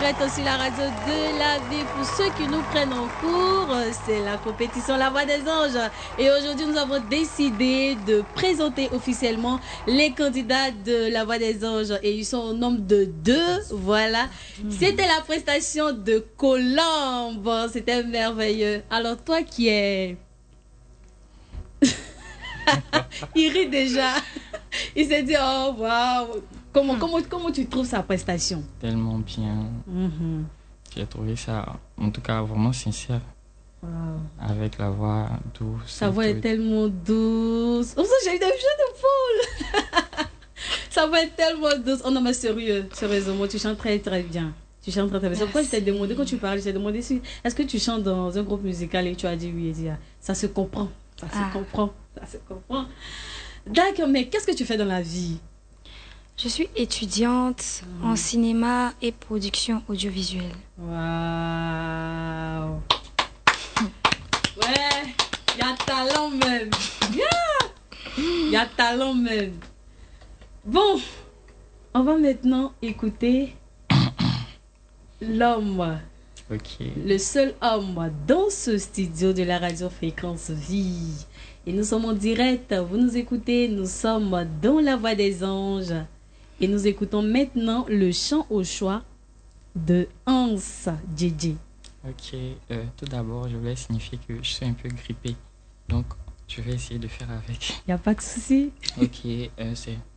direct aussi la radio de la vie. Pour ceux qui nous prennent en cours, c'est la compétition La Voix des Anges. Et aujourd'hui, nous avons décidé de présenter officiellement les candidats de La Voix des Anges. Et ils sont au nombre de 2. Voilà. C'était la prestation de Colombe. C'était merveilleux. Alors, toi qui es... Il rit déjà. Il s'est dit, oh, waouh. Comment tu trouves sa prestation? Tellement bien. J'ai trouvé ça, en tout cas, vraiment sincère. Wow. Avec la voix douce. Sa voix est tellement douce. Oh, ça, j'ai eu des jeux de poule. Sa voix est tellement douce. Oh non, mais sérieusement, tu chantes très très bien. Tu chantes très très bien. Pourquoi je t'ai demandé, quand tu parlais, je t'ai demandé si, est-ce que tu chantes dans un groupe musical et tu as dit oui. Et dit, ah, ça se comprend. Ça se comprend. Ça se comprend. D'accord, mais qu'est-ce que tu fais dans la vie? Je suis étudiante en cinéma et production audiovisuelle. Waouh! Ouais, il y a talent même. Il y a talent même. Bon, on va maintenant écouter l'homme. Ok. Le seul homme dans ce studio de la radio Fréquence Vie. Et nous sommes en direct. Vous nous écoutez. Nous sommes dans La Voix des Anges. Et nous écoutons maintenant le chant au choix de Hans Djidji. Ok, tout d'abord, je voulais signifier que je suis un peu grippé. Donc, je vais essayer de faire avec. Il n'y a pas de souci. Ok, c'est